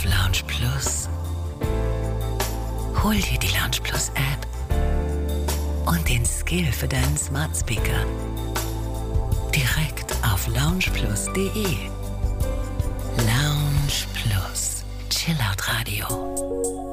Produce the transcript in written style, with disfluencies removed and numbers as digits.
auf Lounge Plus. Hol dir die Lounge Plus App und den Skill für deinen Smart Speaker direkt auf loungeplus.de. Lounge Plus. Chillout Radio.